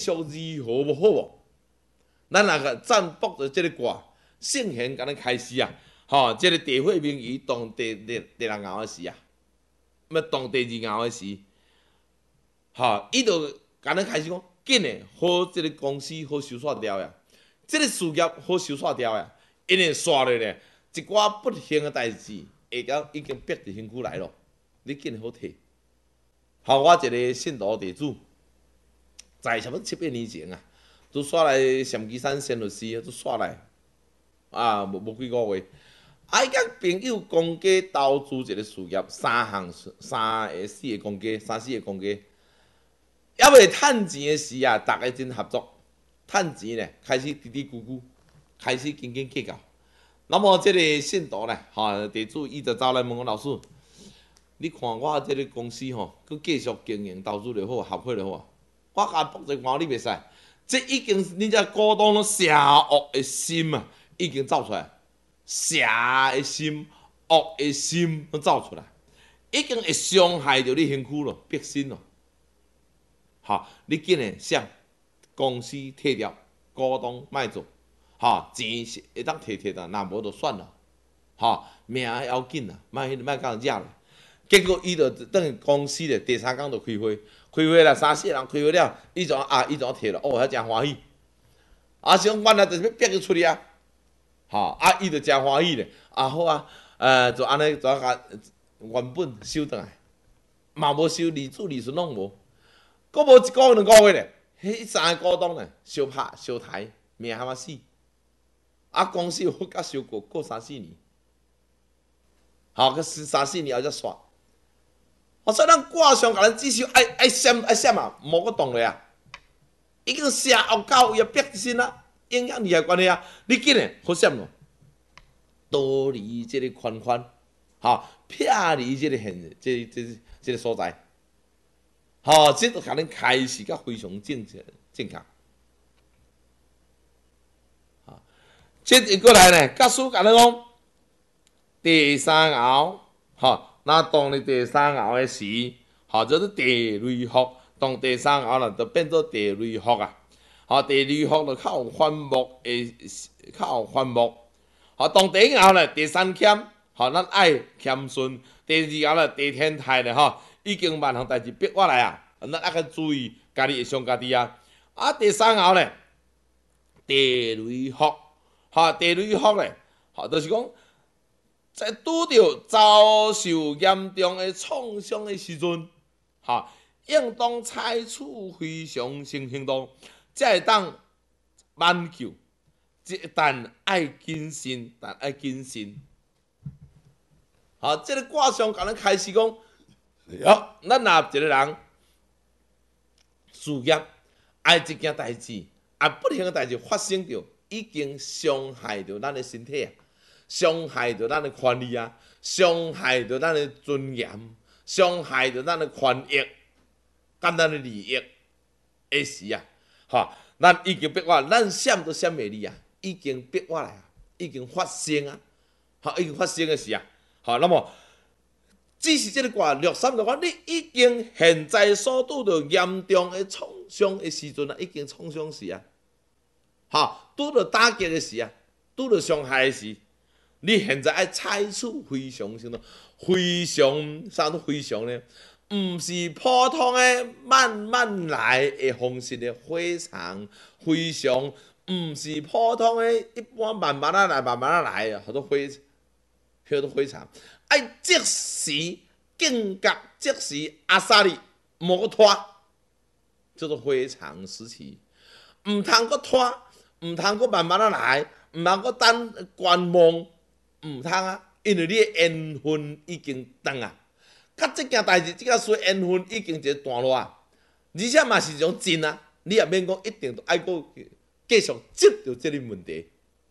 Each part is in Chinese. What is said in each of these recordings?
属如何无好无？咱若个占卜着即个卦，圣贤甲咱开始啊，即个地火明夷动第六爻的时啊，要动第二爻的时，伊就甲咱开始讲，紧诶，好即个公司好收煞掉呀，即个事业好收煞掉呀，因为煞落咧，一寡不幸诶代志，下条已经逼伫身躯来咯，你紧好摕。我一个信徒弟子，在差不多7、8年前啊，都煞来上基山仙律师，都煞来无几个月。伊甲朋友公家投资一个事业，3个4个公家，3、4个公家，还未趁钱的时啊，大家真合作，趁钱咧，开始嘀嘀咕咕，开始斤斤计较。那么这个信徒咧，弟子伊就走来问我老师，你看我这个公司佫继续经营，投资就好，合伙就好。我甲卜一卦，你袂使，这已经你这股东拢邪恶的心啊，已经走出来。邪的心、恶的心都走出来，已经会伤害着你身躯咯，逼身咯。你紧诶想公司退掉，股东卖做，钱是会当摕啦，若无就算了，命要紧啦，莫甲人惹咧。结果伊就等于公司咧，第3天就开会，啦3、4人开会了，伊就摕了，遐真欢喜。想原来就是要逼伊出去啊。伊就真欢喜咧，好啊，就安尼就甲原本收倒来，嘛无收利子利润拢无，阁无1个月2个月咧，迄3个股东咧相拍相抬，命喊死，公司好甲收过3、4年，佮3、4年后才煞，所以咱卦上甲咱指示爱闪啊，无阁动咧啊，已经邪恶到伊逼一身啊。影响你的关系啊！你紧诶，好闪咯，逃离即个圈圈，撇离即个即个所在，即就甲恁开始甲非常正确。即过来呢，教书甲恁讲，第3爻，那当你第3爻的时，就是地雷福，当第3爻啦，就变做地雷福啊。第2福就较有繁木较有繁木。当第1爻咧，第3欠，咱爱谦顺。第2爻咧，地天泰咧，已经万项代志逼我来啊，咱爱较注意家己会伤家己啊。第3爻咧，地雷福，地雷福咧，就是讲在拄着遭受严重的创伤的时阵，应当采取非常性行动。才会当挽救，但爱谨慎，这个卦象甲咱开始讲，咱若一个人事业爱一件代志，不幸的代志发生着，已经伤害着咱的身体啊，伤害着咱的权利啊，伤害着咱的尊严，伤害着咱的权益，甲咱的利益的时啊。咱已经逼我，咱闪都闪袂离啊！已经逼我来啊！已经发生啊！已经发生的事啊！那么只是这个卦6、3就讲，你已经现在所拄着严重的创伤的时阵啊，已经创伤时啊！拄着打击的时啊，拄着伤害的时，你现在爱采取非常行动，非常啥都非常呢？毋是普通的慢慢来的方式的火场，非常毋是普通的一般慢慢来啊，叫做火场，爱即时警觉，即时阿萨利无个拖，叫做火场时期，毋通个拖，毋通个慢慢来，毋通个等观望，毋通啊，因为你的缘分已经断啊。甲即件代志，即件事缘分已经一个段落啊，而且嘛是一种真啊，你也免讲一定都爱搁继续接着即个问题。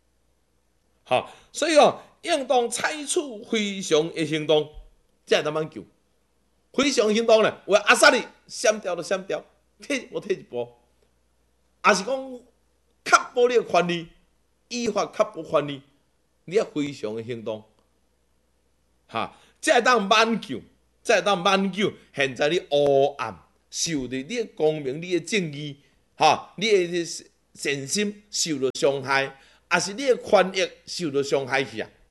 所以应当采取非常的行动，才会当挽救。非常行动咧，有阿萨利闪掉就闪掉，退一步，也是讲确保你的权利，依法确保权利，你要非常的行动，才会当挽救。才会当挽救现在你黑暗受着你的光明、你的正义你的善心受到伤害，还是你的权益受到伤害去啊？